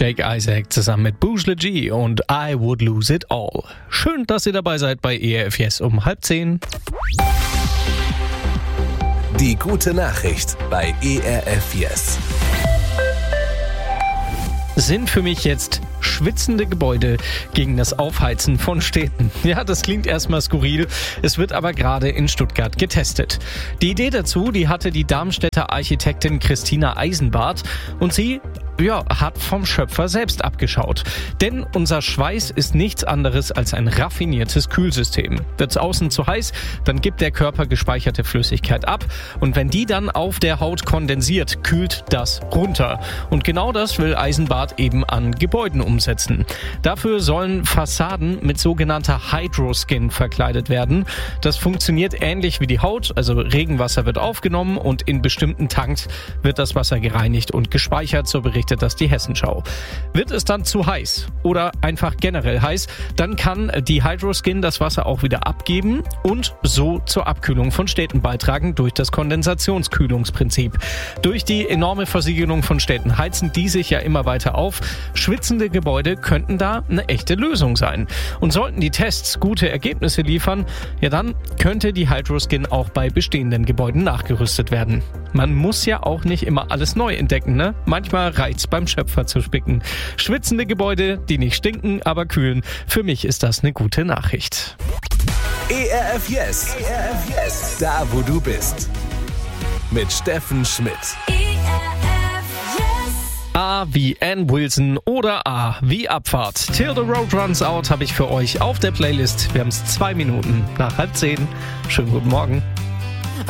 Jake Isaac zusammen mit Boujle G und I Would Lose It All. Schön, dass ihr dabei seid bei ERF Yes um 9:30. Die gute Nachricht bei ERF Yes. Sind für mich jetzt schwitzende Gebäude gegen das Aufheizen von Städten. Ja, das klingt erstmal skurril, es wird aber gerade in Stuttgart getestet. Die Idee dazu, die hatte die Darmstädter Architektin Christina Eisenbart und sie hat vom Schöpfer selbst abgeschaut. Denn unser Schweiß ist nichts anderes als ein raffiniertes Kühlsystem. Wird's außen zu heiß, dann gibt der Körper gespeicherte Flüssigkeit ab und wenn die dann auf der Haut kondensiert, kühlt das runter. Und genau das will Eisenbart eben an Gebäuden umsetzen. Dafür sollen Fassaden mit sogenannter Hydroskin verkleidet werden. Das funktioniert ähnlich wie die Haut, also Regenwasser wird aufgenommen und in bestimmten Tanks wird das Wasser gereinigt und gespeichert, so berichtet das die Hessenschau. Wird es dann zu heiß oder einfach generell heiß, dann kann die Hydroskin das Wasser auch wieder abgeben und so zur Abkühlung von Städten beitragen durch das Kondensationskühlungsprinzip. Durch die enorme Versiegelung von Städten heizen die sich ja immer weiter auf. Schwitzende Gebäude könnten da eine echte Lösung sein. Und sollten die Tests gute Ergebnisse liefern, ja dann könnte die Hydroskin auch bei bestehenden Gebäuden nachgerüstet werden. Man muss ja auch nicht immer alles neu entdecken, ne? Manchmal reicht's beim Schöpfer zu spicken. Schwitzende Gebäude, die nicht stinken, aber kühlen. Für mich ist das eine gute Nachricht. ERF Yes. ERF Yes. Da, wo du bist. Mit Steffen Schmidt. A wie Ann Wilson oder A wie Abfahrt. Till the Road Runs Out habe ich für euch auf der Playlist. Wir haben es 2 Minuten nach 9:30. Schönen guten Morgen.